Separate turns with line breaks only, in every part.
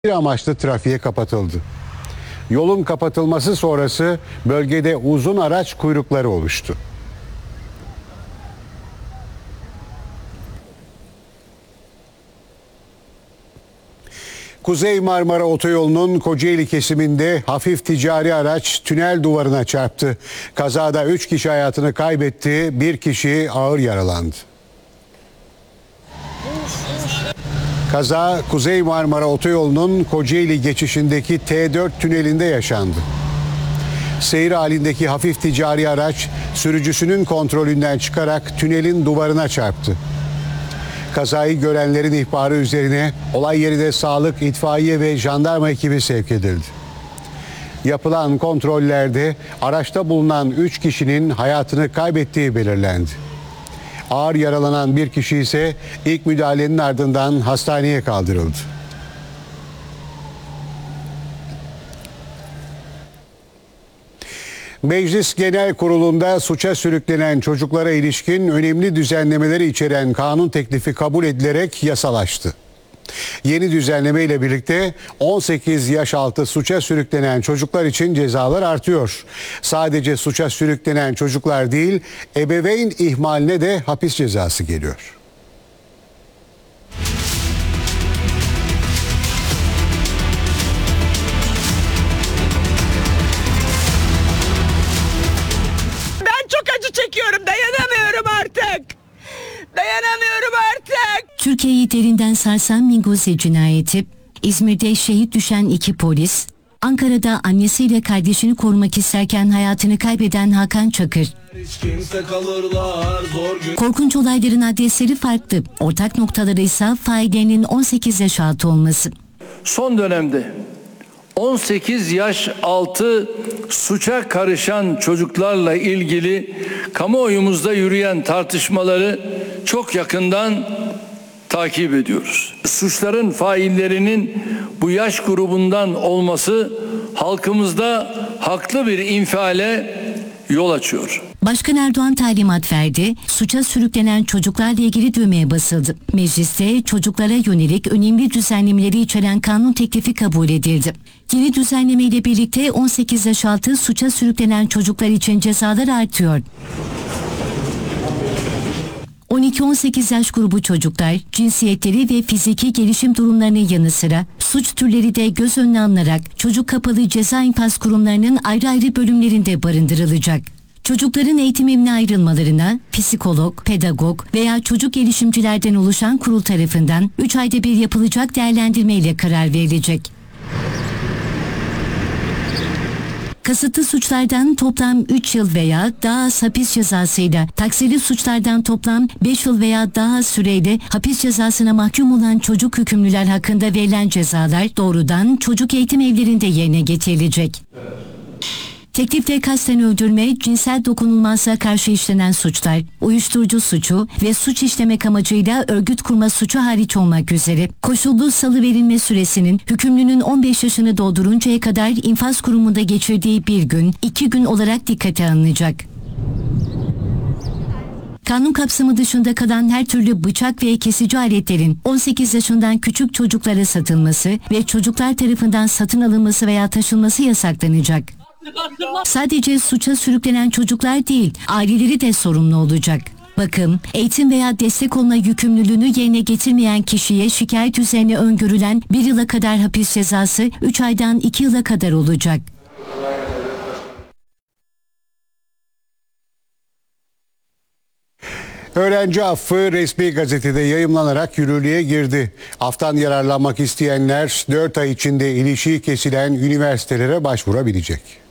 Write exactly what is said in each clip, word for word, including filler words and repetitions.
Bir amaçlı trafiğe kapatıldı. Yolun kapatılması sonrası bölgede uzun araç kuyrukları oluştu. Kuzey Marmara Otoyolu'nun Kocaeli kesiminde hafif ticari araç tünel duvarına çarptı. Kazada üç kişi hayatını kaybetti, bir kişi ağır yaralandı. Kaza Kuzey Marmara Otoyolu'nun Kocaeli geçişindeki T dört tünelinde yaşandı. Seyir halindeki hafif ticari araç sürücüsünün kontrolünden çıkarak tünelin duvarına çarptı. Kazayı görenlerin ihbarı üzerine olay yerine sağlık, itfaiye ve jandarma ekibi sevk edildi. Yapılan kontrollerde araçta bulunan üç kişinin hayatını kaybettiği belirlendi. Ağır yaralanan bir kişi ise ilk müdahalenin ardından hastaneye kaldırıldı. Meclis Genel Kurulu'nda suça sürüklenen çocuklara ilişkin önemli düzenlemeleri içeren kanun teklifi kabul edilerek yasalaştı. Yeni düzenleme ile birlikte on sekiz yaş altı suça sürüklenen çocuklar için cezalar artıyor. Sadece suça sürüklenen çocuklar değil, ebeveyn ihmaline de hapis cezası geliyor.
Ben çok acı çekiyorum, dayanamıyorum artık. Dayanamıyorum artık.
Türkiye'yi derinden sarsan Mingozzi cinayeti, İzmir'de şehit düşen iki polis, Ankara'da annesiyle kardeşini korumak isterken hayatını kaybeden Hakan Çakır. Korkunç olayların adresleri farklı, ortak noktaları ise faillerinin on sekiz yaş altı olması.
Son dönemde on sekiz yaş altı suça karışan çocuklarla ilgili kamuoyumuzda yürüyen tartışmaları çok yakından takip ediyoruz. Suçların faillerinin bu yaş grubundan olması halkımızda haklı bir infiale yol açıyor.
Başkan Erdoğan talimat verdi, suça sürüklenen çocuklarla ilgili düğmeye basıldı. Mecliste çocuklara yönelik önemli düzenlemeleri içeren kanun teklifi kabul edildi. Yeni düzenleme ile birlikte on sekiz yaş altı suça sürüklenen çocuklar için cezalar artıyor. on iki on sekiz yaş grubu çocuklar, cinsiyetleri ve fiziki gelişim durumlarının yanı sıra suç türleri de göz önüne alınarak çocuk kapalı ceza infaz kurumlarının ayrı ayrı bölümlerinde barındırılacak. Çocukların eğitimine ayrılmalarına psikolog, pedagog veya çocuk gelişimcilerden oluşan kurul tarafından üç ayda bir yapılacak değerlendirme ile karar verilecek. Kasıtlı suçlardan toplam üç yıl veya daha az hapis cezasıyla, taksirli suçlardan toplam beş yıl veya daha az süreyle hapis cezasına mahkum olan çocuk hükümlüler hakkında verilen cezalar doğrudan çocuk eğitim evlerinde yerine getirilecek. Teklifle kasten öldürme, cinsel dokunulmazlığa karşı işlenen suçlar, uyuşturucu suçu ve suç işlemek amacıyla örgüt kurma suçu hariç olmak üzere koşullu salıverilme süresinin hükümlünün on beş yaşını dolduruncaya kadar infaz kurumunda geçirdiği bir gün, iki gün olarak dikkate alınacak. Kanun kapsamı dışında kalan her türlü bıçak ve kesici aletlerin on sekiz yaşından küçük çocuklara satılması ve çocuklar tarafından satın alınması veya taşınması yasaklanacak. Sadece suça sürüklenen çocuklar değil, aileleri de sorumlu olacak. Bakım, eğitim veya destek olma yükümlülüğünü yerine getirmeyen kişiye şikayet üzerine öngörülen bir yıla kadar hapis cezası üç aydan iki yıla kadar olacak.
Öğrenci affı resmi gazetede yayımlanarak yürürlüğe girdi. Aftan yararlanmak isteyenler dört ay içinde ilişiği kesilen üniversitelere başvurabilecek.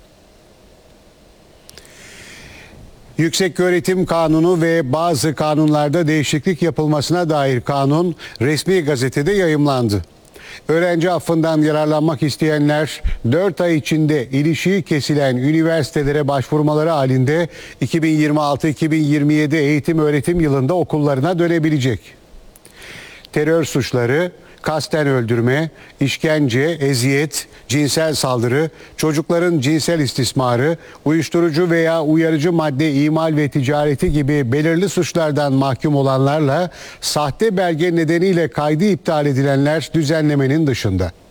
Yükseköğretim Kanunu ve bazı kanunlarda değişiklik yapılmasına dair kanun resmi gazetede yayımlandı. Öğrenci affından yararlanmak isteyenler dört ay içinde ilişiği kesilen üniversitelere başvurmaları halinde iki bin yirmi altı iki bin yirmi yedi eğitim öğretim yılında okullarına dönebilecek. Terör suçları, kasten öldürme, işkence, eziyet, cinsel saldırı, çocukların cinsel istismarı, uyuşturucu veya uyarıcı madde imal ve ticareti gibi belirli suçlardan mahkum olanlarla sahte belge nedeniyle kaydı iptal edilenler düzenlemenin dışında.